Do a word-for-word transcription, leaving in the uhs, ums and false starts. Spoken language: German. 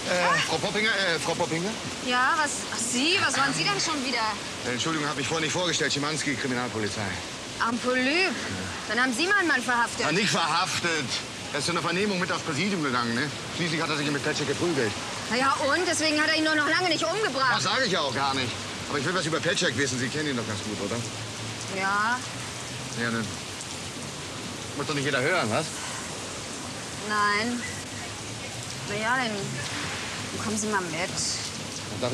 Äh, Frau Poppinger, äh, Frau Poppinger? Ja, was, ach, Sie, was waren Sie denn schon wieder? Äh, Entschuldigung, habe mich vorhin nicht vorgestellt. Schimanski, Kriminalpolizei. Am Polyp. Dann haben Sie mal einen Mann verhaftet. Ja, nicht verhaftet. Er ist zu einer Vernehmung mit aufs Präsidium gegangen, ne? Schließlich hat er sich mit Petschek geprügelt. Na ja, und? Deswegen hat er ihn nur noch lange nicht umgebracht. Das sage ich ja auch gar nicht. Aber ich will was über Petschek wissen. Sie kennen ihn doch ganz gut, oder? Ja, Ja, ne? Muss doch nicht jeder hören, was? nein. Na ja, dann kommen Sie mal mit.